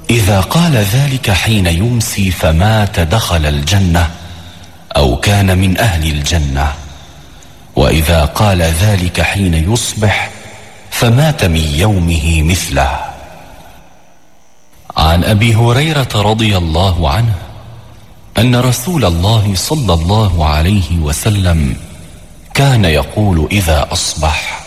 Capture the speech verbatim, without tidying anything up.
إذا قال ذلك حين يمسي فمات دخل الجنة أو كان من أهل الجنة، وإذا قال ذلك حين يصبح فمات من يومه مثله. عن أبي هريرة رضي الله عنه أن رسول الله صلى الله عليه وسلم كان يقول إذا أصبح: